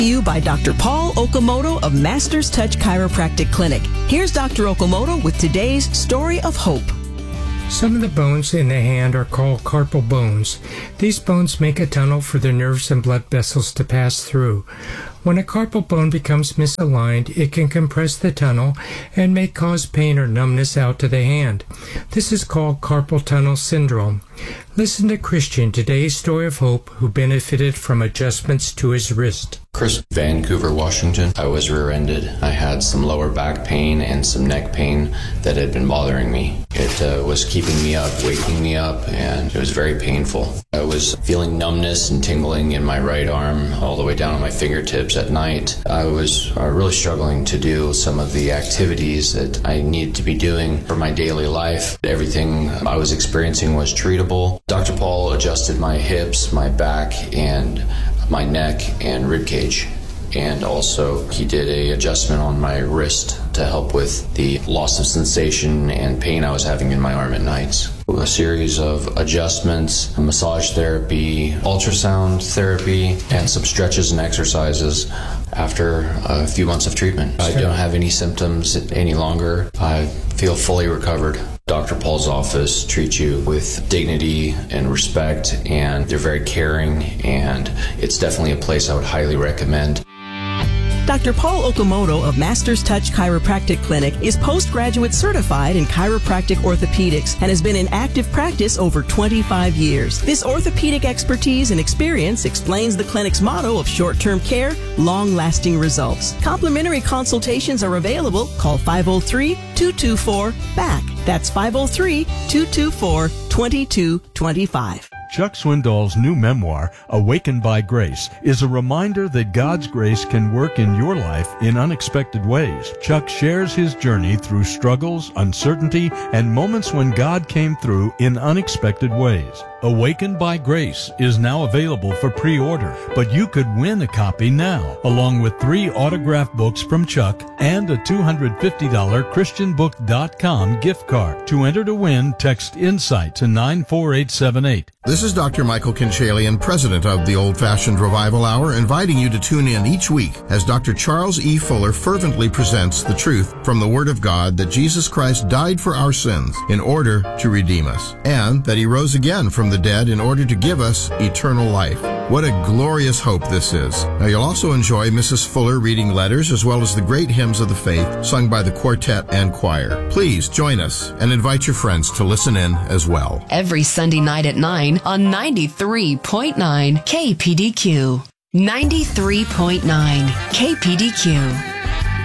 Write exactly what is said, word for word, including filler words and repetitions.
You by Doctor Paul Okamoto of Masters Touch Chiropractic Clinic. Here's Doctor Okamoto with today's story of hope. Some of the bones in the hand are called carpal bones. These bones make a tunnel for the nerves and blood vessels to pass through. When a carpal bone becomes misaligned, it can compress the tunnel and may cause pain or numbness out to the hand. This is called carpal tunnel syndrome. Listen to Christian, today's story of hope, who benefited from adjustments to his wrist. Chris, Vancouver, Washington. I was rear-ended. I had some lower back pain and some neck pain that had been bothering me. It uh, was keeping me up, waking me up, and it was very painful. I was feeling numbness and tingling in my right arm all the way down to my fingertips at night. I was uh, really struggling to do some of the activities that I needed to be doing for my daily life. Everything I was experiencing was treatable. Doctor Paul adjusted my hips, my back, and my neck and rib cage. And also he did a adjustment on my wrist to help with the loss of sensation and pain I was having in my arm at nights. A series of adjustments, massage therapy, ultrasound therapy, and some stretches and exercises after a few months of treatment. I don't have any symptoms any longer. I feel fully recovered. Doctor Paul's office treats you with dignity and respect, and they're very caring, and it's definitely a place I would highly recommend. Doctor Paul Okamoto of Masters Touch Chiropractic Clinic is postgraduate certified in chiropractic orthopedics and has been in active practice over twenty-five years. This orthopedic expertise and experience explains the clinic's motto of short-term care, long-lasting results. Complimentary consultations are available. Call five oh three, two two four, B A C K. That's five oh three, two two four, two two two five. Chuck Swindoll's new memoir, Awakened by Grace, is a reminder that God's grace can work in your life in unexpected ways. Chuck shares his journey through struggles, uncertainty, and moments when God came through in unexpected ways. Awakened by Grace is now available for pre-order, but you could win a copy now, along with three autographed books from Chuck and a two hundred fifty dollars christian book dot com gift card. To enter to win, text INSIGHT to nine four eight seven eight. This is Doctor Michael Kinchalian, president of the Old Fashioned Revival Hour, inviting you to tune in each week as Doctor Charles E. Fuller fervently presents the truth from the Word of God that Jesus Christ died for our sins in order to redeem us, and that He rose again from the dead in order to give us eternal life. What a glorious hope this is. Now you'll also enjoy Missus Fuller reading letters as well as the great hymns of the faith sung by the quartet and choir. Please join us and invite your friends to listen in as well. Every Sunday night at nine on ninety-three point nine K P D Q. ninety-three point nine K P D Q.